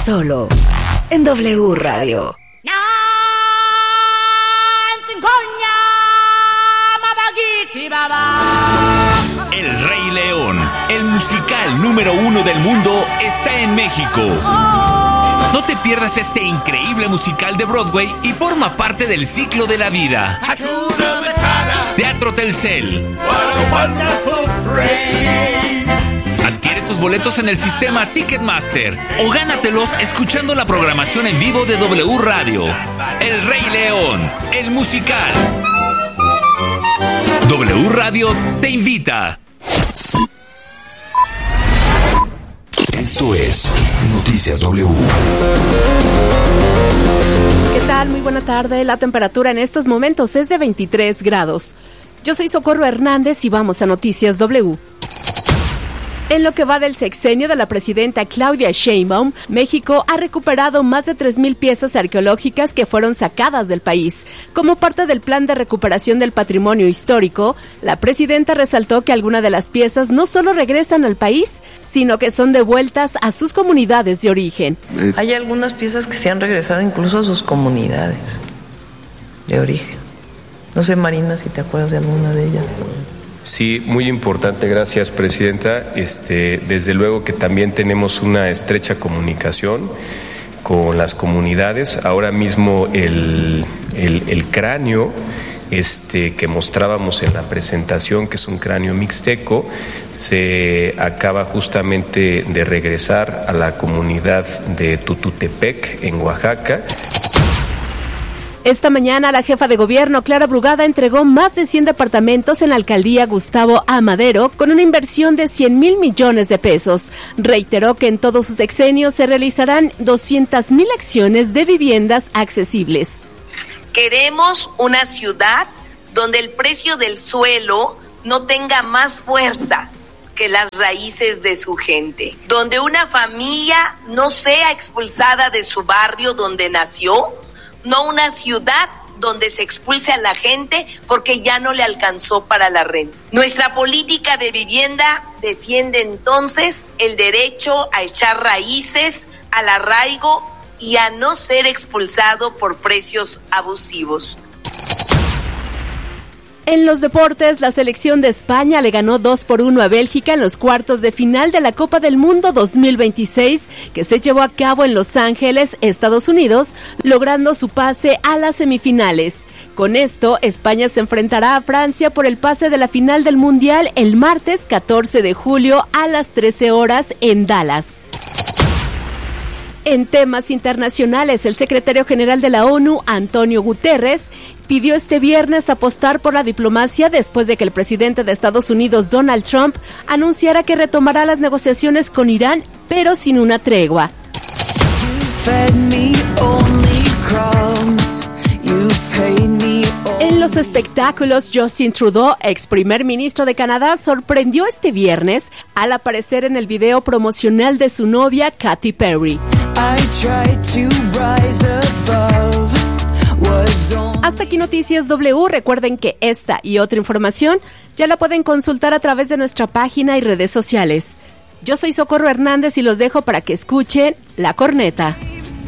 solo en W Radio. El Rey León, el musical número 1 del mundo, está en México. No te pierdas este increíble musical de Broadway y forma parte del ciclo de la vida. Teatro Telcel. Adquiere tus boletos en el sistema Ticketmaster o gánatelos escuchando la programación en vivo de W Radio. El Rey León, el musical. W Radio te invita. Esto es Noticias W. ¿Qué tal? Muy buena tarde. La temperatura en estos momentos es de 23 grados. Yo soy Socorro Hernández y vamos a Noticias W. En lo que va del sexenio de la presidenta Claudia Sheinbaum, México ha recuperado más de 3,000 piezas arqueológicas que fueron sacadas del país. Como parte del plan de recuperación del patrimonio histórico, la presidenta resaltó que algunas de las piezas no solo regresan al país, sino que son devueltas a sus comunidades de origen. Hay algunas piezas que se han regresado incluso a sus comunidades de origen. No sé, Marina, si te acuerdas de alguna de ellas. Sí, muy importante, gracias, presidenta. Desde luego que también tenemos una estrecha comunicación con las comunidades. Ahora mismo el cráneo que mostrábamos en la presentación, que es un cráneo mixteco, se acaba justamente de regresar a la comunidad de Tututepec, en Oaxaca. Esta mañana la jefa de gobierno, Clara Brugada, entregó más de 100 departamentos en la alcaldía Gustavo A. Madero con una inversión de 100,000 millones de pesos. Reiteró que en todos sus sexenios se realizarán 200,000 acciones de viviendas accesibles. Queremos una ciudad donde el precio del suelo no tenga más fuerza que las raíces de su gente, donde una familia no sea expulsada de su barrio donde nació, no una ciudad donde se expulse a la gente porque ya no le alcanzó para la renta. Nuestra política de vivienda defiende entonces el derecho a echar raíces, al arraigo y a no ser expulsado por precios abusivos. En los deportes, la selección de España le ganó 2-1 a Bélgica en los cuartos de final de la Copa del Mundo 2026, que se llevó a cabo en Los Ángeles, Estados Unidos, logrando su pase a las semifinales. Con esto, España se enfrentará a Francia por el pase de la final del Mundial el martes 14 de julio a las 13 horas en Dallas. En temas internacionales, el secretario general de la ONU, Antonio Guterres, pidió este viernes apostar por la diplomacia después de que el presidente de Estados Unidos, Donald Trump, anunciara que retomará las negociaciones con Irán, pero sin una tregua. En los espectáculos, Justin Trudeau, ex primer ministro de Canadá, sorprendió este viernes al aparecer en el video promocional de su novia, Katy Perry. Hasta aquí Noticias W. Recuerden que esta y otra información ya la pueden consultar a través de nuestra página y redes sociales. Yo soy Socorro Hernández y los dejo para que escuchen La Corneta.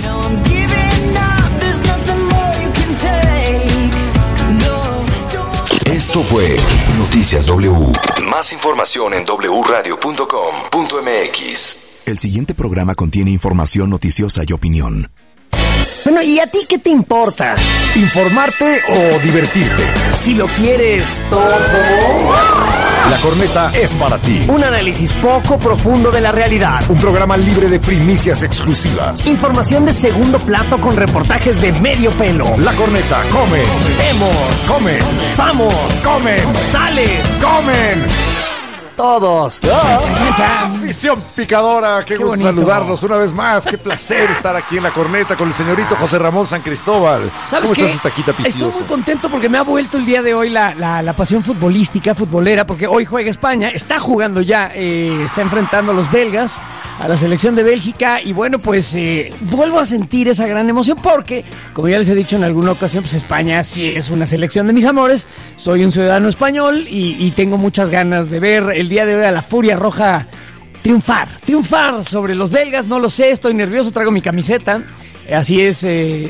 Esto fue Noticias W. Más información en wradio.com.mx. El siguiente programa contiene información noticiosa y opinión. Bueno, ¿y a ti qué te importa? ¿Informarte o divertirte? Si lo quieres todo. La Corneta es para ti. Un análisis poco profundo de la realidad. Un programa libre de primicias exclusivas. Información de segundo plato con reportajes de medio pelo. La Corneta, come. Vemos. Comen. Samos. Comen. Sales. Comen. Todos. Afición picadora, qué gusto bonito saludarlos una vez más. Qué placer estar aquí en La Corneta con el señorito José Ramón San Cristóbal. ¿Sabes ¿Cómo qué? estás, Taquita Piciosa? Estoy muy contento porque me ha vuelto el día de hoy la pasión futbolística, futbolera, porque hoy juega España, está jugando ya, está enfrentando a los belgas, a la selección de Bélgica, y bueno, pues vuelvo a sentir esa gran emoción porque, como ya les he dicho en alguna ocasión, pues España sí es una selección de mis amores, soy un ciudadano español y tengo muchas ganas de ver el día de hoy a la Furia Roja triunfar sobre los belgas, no lo sé, estoy nervioso, traigo mi camiseta, así es,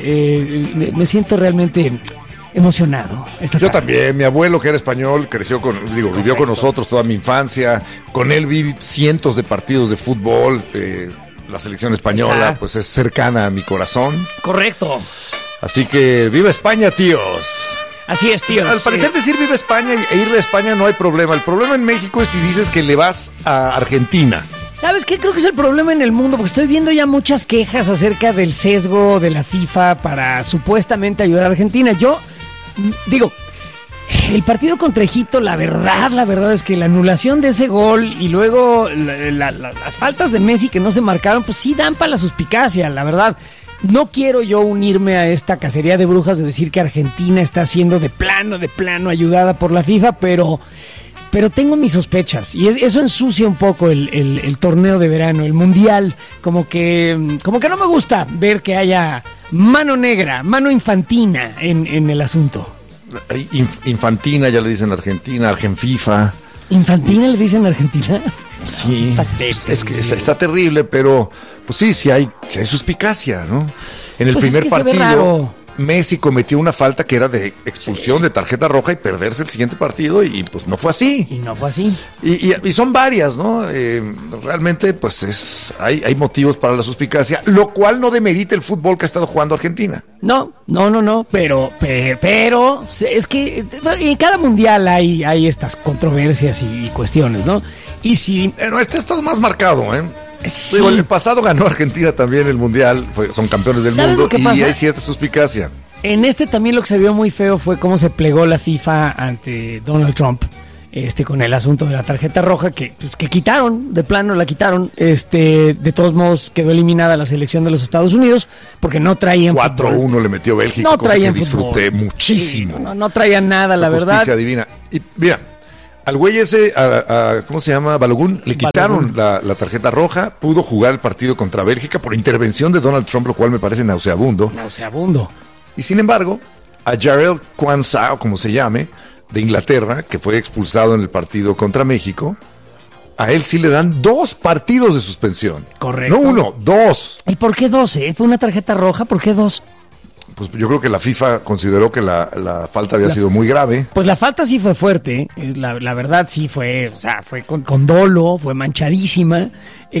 me siento realmente emocionado. Yo también, mi abuelo que era español, vivió con nosotros toda mi infancia, con él vi cientos de partidos de fútbol, la selección española pues es cercana a mi corazón. Correcto. Así que viva España, tíos. Así es, tíos. Al parecer decir viva España e irle a España no hay problema. El problema en México es si dices que le vas a Argentina. ¿Sabes qué? Creo que es el problema en el mundo, porque estoy viendo ya muchas quejas acerca del sesgo de la FIFA para supuestamente ayudar a Argentina. Yo digo, el partido contra Egipto, la verdad es que la anulación de ese gol y luego las faltas de Messi que no se marcaron, pues sí dan para la suspicacia, la verdad. No quiero yo unirme a esta cacería de brujas de decir que Argentina está siendo de plano ayudada por la FIFA, pero tengo mis sospechas y eso ensucia un poco el torneo de verano, el mundial, como que no me gusta ver que haya mano negra, mano infantina en el asunto. Infantina ya le dicen Argentina, Argenfifa. ¿Infantina le dicen Argentina? Sí, es que está terrible, pero pues sí hay suspicacia, ¿no? En el pues primer es que partido Messi cometió una falta que era de expulsión de tarjeta roja y perderse el siguiente partido y pues no fue así. Y son varias, ¿no? Realmente pues hay motivos para la suspicacia, lo cual no demerita el fútbol que ha estado jugando Argentina. No, pero es que en cada mundial hay estas controversias y cuestiones, ¿no? Y si... Bueno, este está más marcado, ¿eh? Sí. Digo, el pasado ganó Argentina también el mundial, son campeones del mundo y hay cierta suspicacia. En este también lo que se vio muy feo fue cómo se plegó la FIFA ante Donald Trump, con el asunto de la tarjeta roja que quitaron, de plano la quitaron, de todos modos quedó eliminada la selección de los Estados Unidos porque no traían 4-1 le metió Bélgica, no traían cosa que disfruté muchísimo. Sí, no traían nada, la verdad. Justicia divina. Y mira, al güey ese, ¿cómo se llama? Balogun, le quitaron la tarjeta roja, pudo jugar el partido contra Bélgica por intervención de Donald Trump, lo cual me parece nauseabundo. Y sin embargo, a Jarrell Quansah, o como se llame, de Inglaterra, que fue expulsado en el partido contra México, a él sí le dan 2 partidos de suspensión. Correcto. No 1, 2. ¿Y por qué 2? ¿Fue una tarjeta roja? ¿Por qué 2? Pues yo creo que la FIFA consideró que la falta había sido muy grave. Pues la falta sí fue fuerte, la verdad sí fue, o sea, fue con dolo, fue manchadísima,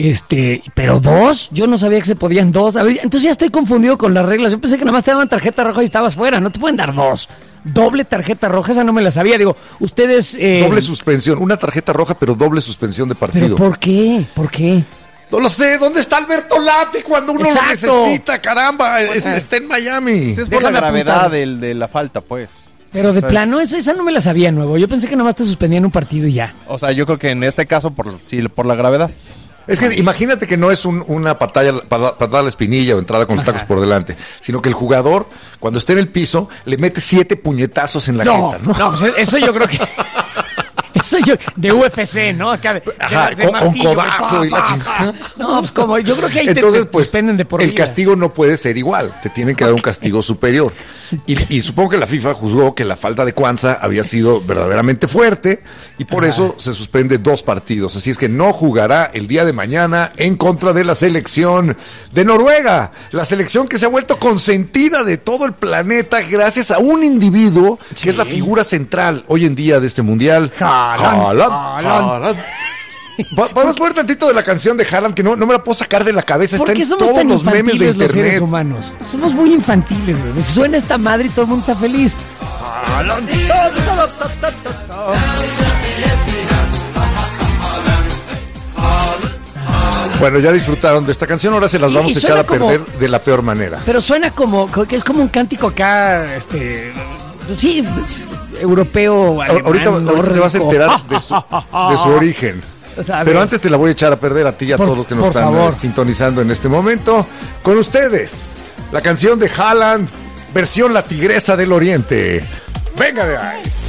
pero 2, yo no sabía que se podían 2, a ver, entonces ya estoy confundido con las reglas, yo pensé que nada más te daban tarjeta roja y estabas fuera, no te pueden dar 2, doble tarjeta roja, esa no me la sabía, digo, ustedes... Doble suspensión, una tarjeta roja pero doble suspensión de partido. ¿Pero por qué? ¿Por qué? No lo sé, ¿dónde está Alberto Lati cuando uno lo necesita? Caramba, pues está en Miami. Sí, es por la gravedad de la falta, pues. Pero de plano, esa no me la sabía, nuevo. Yo pensé que nomás te suspendían un partido y ya. O sea, yo creo que en este caso, por la gravedad. Es que imagínate que no es una patada a la espinilla o entrada con los tacos por delante, sino que el jugador, cuando esté en el piso, le mete 7 puñetazos en la jeta, ¿no? No, pues eso yo creo que... Eso yo, de UFC, ¿no? Acá de martillo, codazo y la chingada. No, pues como, yo creo que ahí entonces, te suspenden de por vida. El castigo no puede ser igual, te tienen que dar un castigo superior. Y supongo que la FIFA juzgó que la falta de Quansah había sido verdaderamente fuerte y por eso se suspende 2 partidos. Así es que no jugará el día de mañana en contra de la selección de Noruega, la selección que se ha vuelto consentida de todo el planeta gracias a un individuo que es la figura central hoy en día de este mundial. Haaland. Podemos poner tantito de la canción de Haaland que no me la puedo sacar de la cabeza. Está en todos los memes de internet. Los seres humanos somos muy infantiles, güey. Suena esta madre y todo el mundo está feliz. Haaland. Bueno, ya disfrutaron de esta canción, ahora se las vamos a echar a perder de la peor manera. Pero suena como que es como un cántico acá, sí, europeo, alemán, ahorita te vas a enterar de su origen. O sea, pero antes te la voy a echar a perder a ti y a todos los que nos están sintonizando en este momento. Con ustedes, la canción de Haaland, versión La Tigresa del Oriente. Venga de ahí.